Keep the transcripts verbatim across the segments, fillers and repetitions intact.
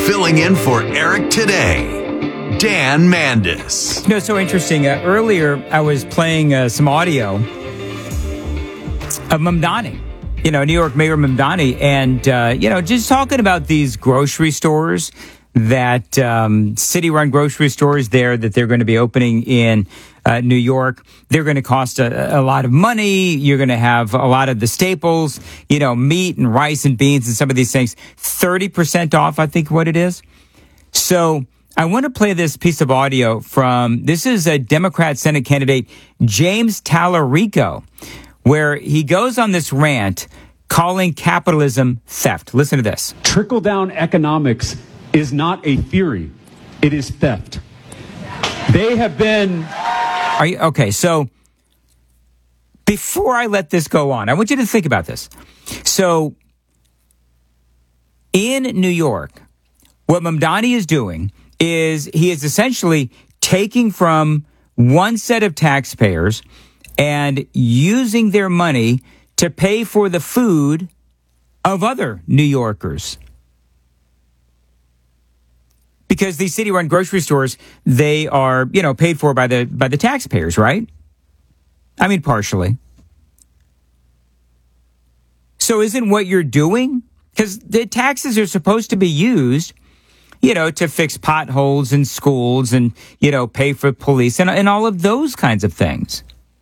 Filling in for Eric today, Dan Mandis. You know, so interesting. Uh, earlier, I was playing uh, some audio of Mamdani, you know, New York Mayor Mamdani, and, uh, you know, just talking about these grocery stores that um, city-run grocery stores there that they're going to be opening in uh, New York. They're going to cost a, a lot of money. You're going to have a lot of the staples, you know, meat and rice and beans and some of these things, thirty percent off, I think what it is. So I want to play this piece of audio from, this is a Democrat Senate candidate, James Talarico, where he goes on this rant calling capitalism theft. Listen to this. Trickle-down economics is not a theory. It is theft. They have been... Are you, okay, so before I let this go on, I want you to think about this. So in New York, what Mamdani is doing is he is essentially taking from one set of taxpayers and using their money to pay for the food of other New Yorkers. Because these city-run grocery stores, they are, you know, paid for by the by the taxpayers, right? I mean, partially. So isn't what you're doing? Because the taxes are supposed to be used, you know, to fix potholes in schools and, you know, pay for police and, and all of those kinds of things.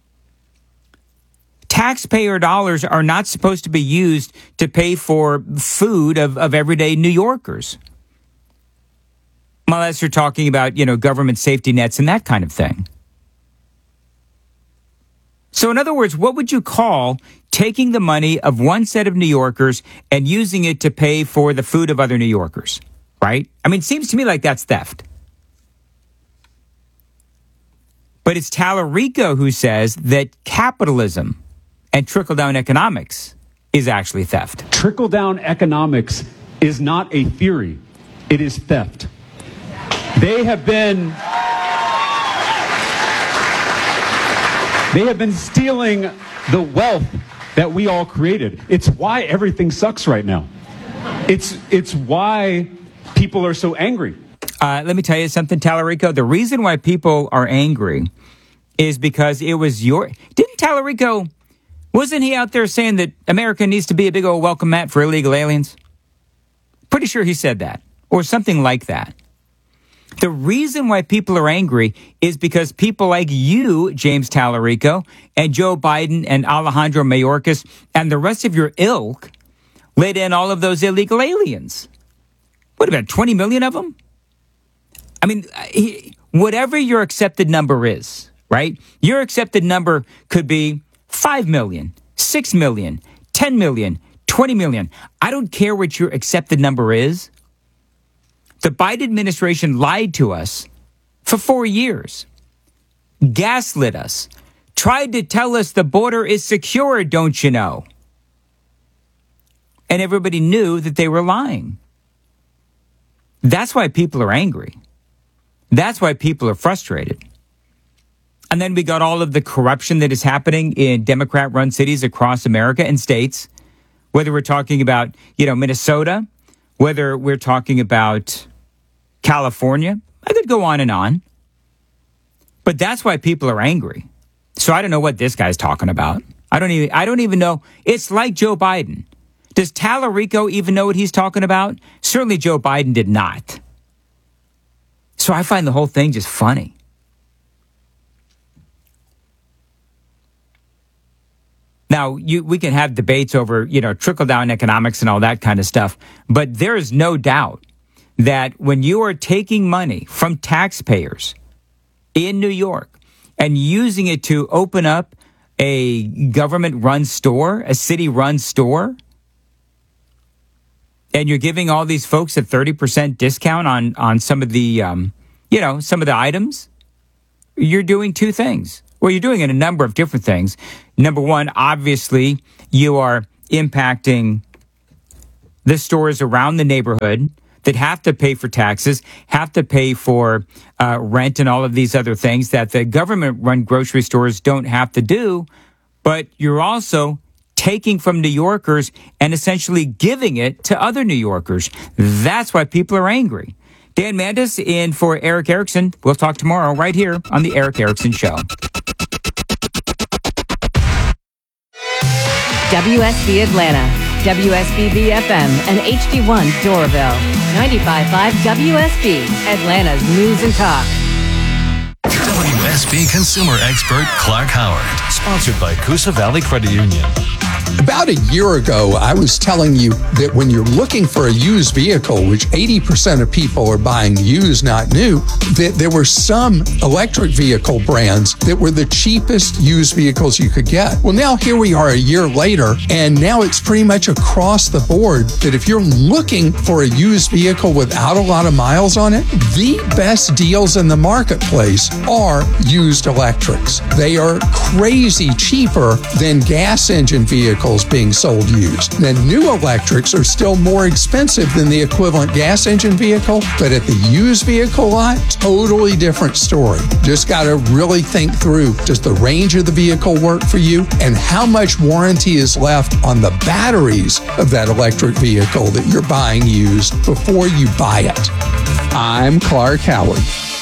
Taxpayer dollars are not supposed to be used to pay for food of, of everyday New Yorkers. Unless you're talking about, you know, government safety nets and that kind of thing. So in other words, what would you call taking the money of one set of New Yorkers and using it to pay for the food of other New Yorkers, right? I mean, it seems to me like that's theft. But it's Talarico who says that capitalism and trickle-down economics is actually theft. Trickle-down economics is not a theory. It is theft. They have been they have been stealing the wealth that we all created. It's why everything sucks right now. It's it's why people are so angry. Uh, let me tell you something, Talarico. The reason why people are angry is because it was your... Didn't Talarico... Wasn't he out there saying that America needs to be a big old welcome mat for illegal aliens? Pretty sure he said that. Or something like that. The reason why people are angry is because people like you, James Talarico, and Joe Biden and Alejandro Mayorkas and the rest of your ilk let in all of those illegal aliens. What, about twenty million of them? I mean, he, whatever your accepted number is, right? Your accepted number could be five million, six million, ten million, twenty million. I don't care what your accepted number is. The Biden administration lied to us for four years, gaslit us, tried to tell us the border is secure, don't you know? And everybody knew that they were lying. That's why people are angry. That's why people are frustrated. And then we got all of the corruption that is happening in Democrat-run cities across America and states, whether we're talking about, you know, Minnesota, whether we're talking about California. I could go on and on. But that's why people are angry. So I don't know what this guy's talking about. I don't even I don't even know. It's like Joe Biden. Does Talarico even know what he's talking about? Certainly Joe Biden did not. So I find the whole thing just funny. Now, you, we can have debates over, you know, trickle-down economics and all that kind of stuff, but there is no doubt that when you are taking money from taxpayers in New York and using it to open up a government-run store, a city-run store, and you're giving all these folks a thirty percent discount on, on some of the, um, you know, some of the items, you're doing two things. Well, you're doing it a number of different things. Number one, obviously, you are impacting the stores around the neighborhood that have to pay for taxes, have to pay for uh, rent and all of these other things that the government-run grocery stores don't have to do. But you're also taking from New Yorkers and essentially giving it to other New Yorkers. That's why people are angry. Dan Mandis in for Erick Erickson. We'll talk tomorrow right here on The Erick Erickson Show. W S B Atlanta, W S B B F M, and H D one Doraville. ninety-five point five W S B, Atlanta's news and talk. W S B consumer expert Clark Howard. Sponsored by Coosa Valley Credit Union. About a year ago, I was telling you that when you're looking for a used vehicle, which eighty percent of people are buying used, not new, that there were some electric vehicle brands that were the cheapest used vehicles you could get. Well, now here we are a year later, and now it's pretty much across the board that if you're looking for a used vehicle without a lot of miles on it, the best deals in the marketplace are used electrics. They are crazy cheaper than gas engine vehicles being sold used. Then new electrics are still more expensive than the equivalent gas engine vehicle, but at the used vehicle lot, totally different story. Just got to really think through, does the range of the vehicle work for you, and how much warranty is left on the batteries of that electric vehicle that you're buying used before you buy it. I'm Clark Howard.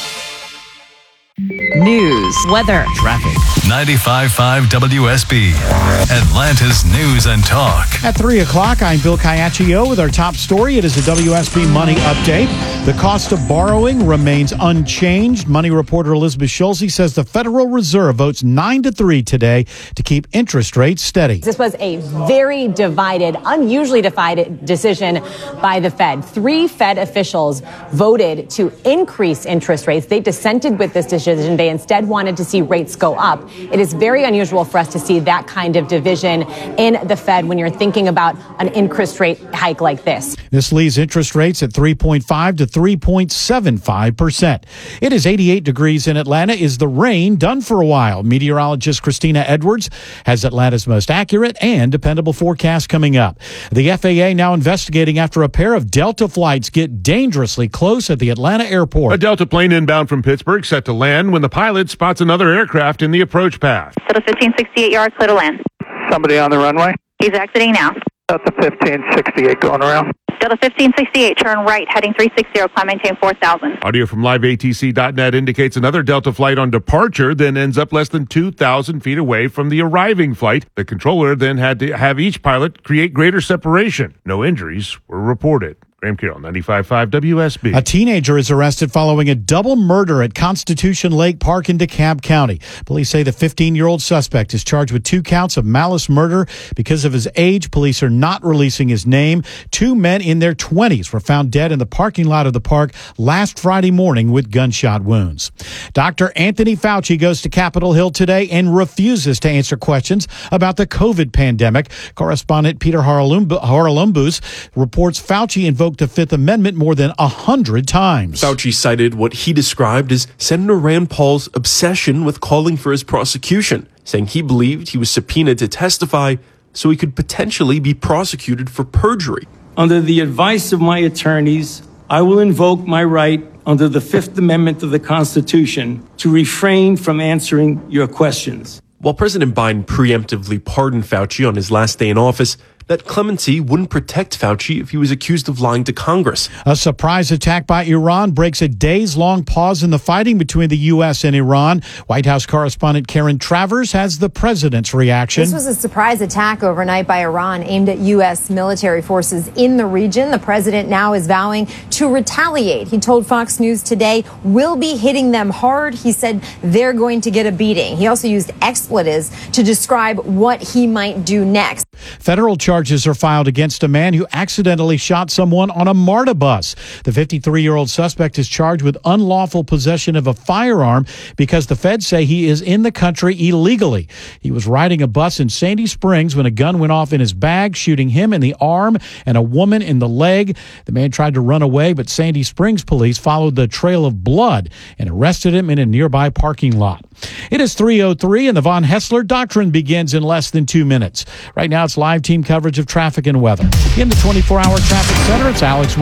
News, weather, Traffic. ninety-five point five W S B, Atlanta's news and talk. At three o'clock, I'm Bill Caiaccio with our top story. It is a W S B Money Update. The cost of borrowing remains unchanged. Money reporter Elizabeth Schulze says the Federal Reserve votes nine to three today to keep interest rates steady. This was a very divided, unusually divided decision by the Fed. Three Fed officials voted to increase interest rates. They dissented with this decision. They instead wanted to see rates go up. It is very unusual for us to see that kind of division in the Fed when you're thinking about an interest rate hike like this. This leaves interest rates at three point five to three point seven five percent. It is eighty-eight degrees in Atlanta. Is the rain done for a while? Meteorologist Christina Edwards has Atlanta's most accurate and dependable forecast coming up. The F A A now investigating after a pair of Delta flights get dangerously close at the Atlanta airport. A Delta plane inbound from Pittsburgh set to land when the pilot spots another aircraft in the approach path. Delta fifteen sixty-eight yards, clear to land. Somebody on the runway? He's exiting now. Delta fifteen sixty-eight going around. Delta fifteen sixty-eight, turn right, heading three sixty, climb maintain four thousand. Audio from live A T C dot net indicates another Delta flight on departure then ends up less than two thousand feet away from the arriving flight. The controller then had to have each pilot create greater separation. No injuries were reported. Graham Carroll, ninety-five point five W S B. A teenager is arrested following a double murder at Constitution Lake Park in DeKalb County. Police say the fifteen-year-old suspect is charged with two counts of malice murder. Because of his age, police are not releasing his name. Two men in their twenties were found dead in the parking lot of the park last Friday morning with gunshot wounds. Doctor Anthony Fauci goes to Capitol Hill today and refuses to answer questions about the COVID pandemic. Correspondent Peter Haralambous reports Fauci invoked the Fifth Amendment more than a hundred times. Fauci cited what he described as Senator Rand Paul's obsession with calling for his prosecution, saying he believed he was subpoenaed to testify so he could potentially be prosecuted for perjury. Under the advice of my attorneys, I will invoke my right under the Fifth Amendment of the Constitution to refrain from answering your questions. While President Biden preemptively pardoned Fauci on his last day in office, that clemency wouldn't protect Fauci if he was accused of lying to Congress. A surprise attack by Iran breaks a days-long pause in the fighting between the U S and Iran. White House correspondent Karen Travers has the president's reaction. This was a surprise attack overnight by Iran aimed at U S military forces in the region. The president now is vowing to retaliate. He told Fox News today, "We'll be hitting them hard." He said they're going to get a beating. He also used expletives to describe what he might do next. Federal charges are filed against a man who accidentally shot someone on a MARTA bus. The fifty-three-year-old suspect is charged with unlawful possession of a firearm because the feds say he is in the country illegally. He was riding a bus in Sandy Springs when a gun went off in his bag, shooting him in the arm and a woman in the leg. The man tried to run away, but Sandy Springs police followed the trail of blood and arrested him in a nearby parking lot. It is three oh three, and the Von Hessler Doctrine begins in less than two minutes. Right now, it's live team coverage of traffic and weather. In the twenty-four hour traffic center, it's Alex Williams.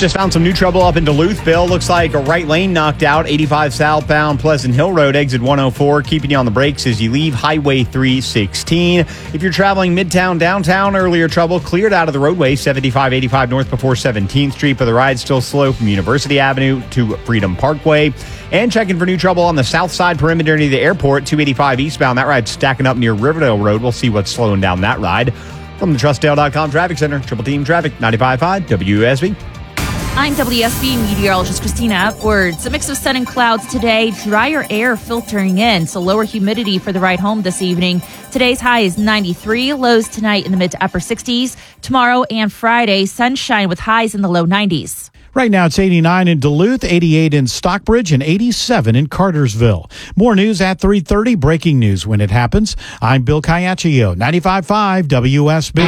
just found some new trouble up in Duluthville. Looks like a right lane knocked out. eighty-five southbound Pleasant Hill Road, exit one oh four. Keeping you on the brakes as you leave Highway three sixteen. If you're traveling midtown, downtown, earlier trouble cleared out of the roadway. seventy-five eighty-five north before seventeenth Street, but the ride still slow from University Avenue to Freedom Parkway. And checking for new trouble on the south side perimeter near the airport. two eighty-five eastbound. That ride's stacking up near Riverdale Road. We'll see what's slowing down that ride. From the Trustdale dot com Traffic Center, Triple Team Traffic, ninety-five point five W S B. I'm W S B meteorologist Christina Upwards. A mix of sun and clouds today, drier air filtering in, so lower humidity for the ride home this evening. Today's high is ninety-three, lows tonight in the mid to upper sixties. Tomorrow and Friday, sunshine with highs in the low nineties. Right now, it's eighty-nine in Duluth, eighty-eight in Stockbridge, and eighty-seven in Cartersville. More news at three thirty, breaking news when it happens. I'm Bill Caiaccio, ninety-five point five W S B.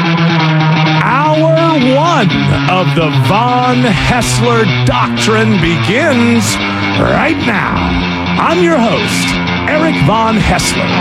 Hour one of the Von Haessler Doctrine begins right now. I'm your host, Eric Von Haessler.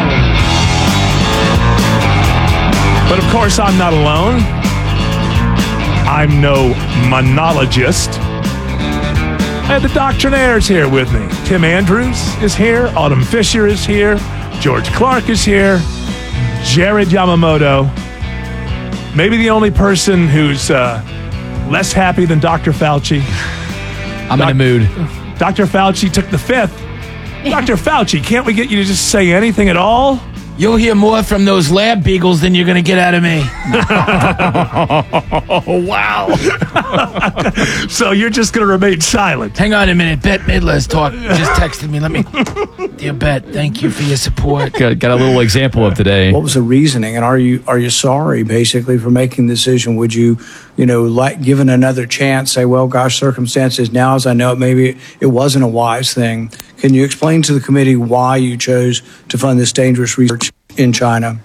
But of course, I'm not alone. I'm no monologist. I have the Doctrinaires here with me. Tim Andrews is here. Autumn Fisher is here. George Clark is here. Jared Yamamoto. Maybe the only person who's uh, less happy than Doctor Fauci. I'm Doc- in a mood. Doctor Fauci took the fifth. Doctor Fauci, can't we get you to just say anything at all? You'll hear more from those lab beagles than you're going to get out of me. Oh, wow. So you're just going to remain silent. Hang on a minute. Bette Midler's talk just texted me. Let me... Dear Bette, thank you for your support. Got, got a little example of today. What was the reasoning? And are you are you sorry, basically, for making the decision? Would you, you know, like given another chance, say, well, gosh, circumstances now, as I know it, maybe it wasn't a wise thing. Can you explain to the committee why you chose to fund this dangerous research in China?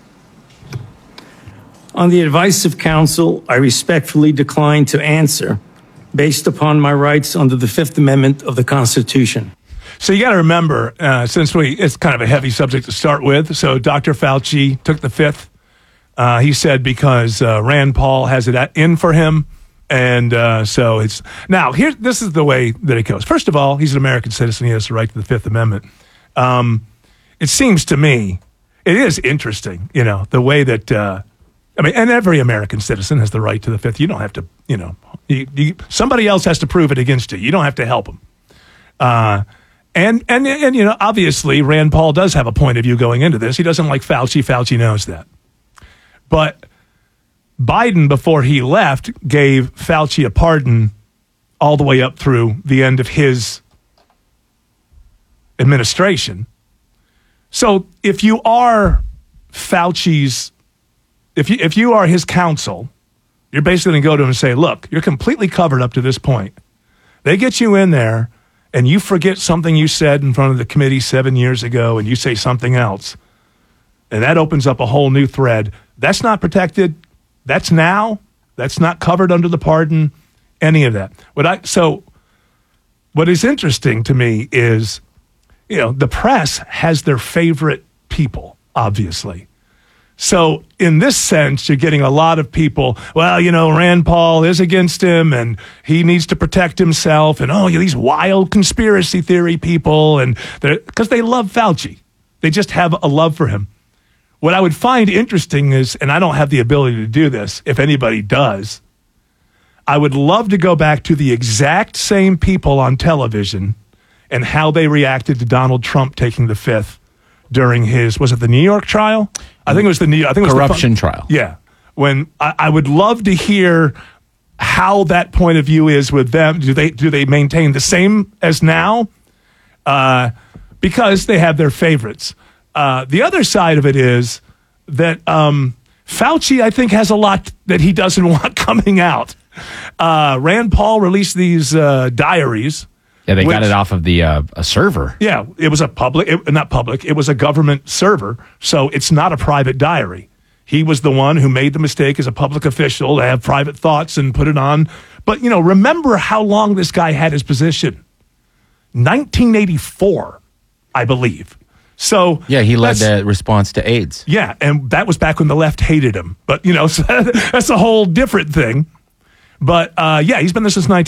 On the advice of counsel, I respectfully decline to answer based upon my rights under the Fifth Amendment of the Constitution. So you got to remember, uh, since we it's kind of a heavy subject to start with, so Doctor Fauci took the fifth. Uh, he said because uh, Rand Paul has it in for him. And uh, so it's now here. This is the way that it goes. First of all, he's an American citizen. He has the right to the Fifth Amendment. Um, it seems to me it is interesting, you know, the way that uh, I mean, and every American citizen has the right to the Fifth. You don't have to, you know, you, you, somebody else has to prove it against you. You don't have to help them. Uh, and and and you know, obviously, Rand Paul does have a point of view going into this. He doesn't like Fauci. Fauci knows that, but Biden, before he left, gave Fauci a pardon all the way up through the end of his administration. So if you are Fauci's, if you, if you are his counsel, you're basically going to go to him and say, look, you're completely covered up to this point. They get you in there and you forget something you said in front of the committee seven years ago and you say something else. And that opens up a whole new thread. That's not protected. That's now. That's not covered under the pardon, any of that. What I so what is interesting to me is, you know, the press has their favorite people, obviously. So in this sense, you're getting a lot of people, well, you know, Rand Paul is against him and he needs to protect himself. And, oh, these wild conspiracy theory people. And because they love Fauci. They just have a love for him. What I would find interesting is, and I don't have the ability to do this, if anybody does, I would love to go back to the exact same people on television and how they reacted to Donald Trump taking the fifth during his, was it the New York trial? I think it was the New I think it was corruption the, trial. Yeah. When I, I would love to hear how that point of view is with them. Do they do they maintain the same as now? Uh, because they have their favorites. Uh, the other side of it is that um, Fauci, I think, has a lot that he doesn't want coming out. Uh, Rand Paul released these uh, diaries. Yeah, they which, got it off of the uh, a server. Yeah, it was a public, it, not public, it was a government server, so it's not a private diary. He was the one who made the mistake as a public official to have private thoughts and put it on. But, you know, remember how long this guy had his position. nineteen eighty-four, I believe. So yeah, he led the response to AIDS. Yeah, and that was back when the left hated him. But, you know, so that's a whole different thing. But, uh, yeah, he's been there since nineteen